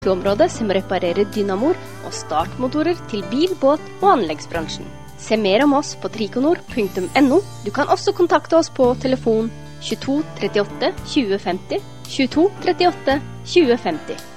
området som reparerer dynamoer og startmotorer til bil, båt og anleggsbransjen. Se mer om oss på trikonor.no. Du kan også kontakte oss på telefon 22 38 20 50, 22 38 20 50.